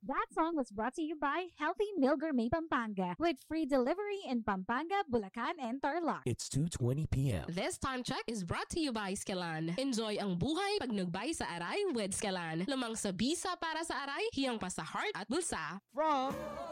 That song was brought to you by Healthy Meal Gourmet Pampanga with free delivery in Pampanga, Bulacan, and Tarlac. It's 2:20 p.m. This time check is brought to you by Skelan. Enjoy ang buhay pag nagbay sa aray with Skelan. Lamang sa bisa para sa aray, hiyang pa sa heart at bulsa. From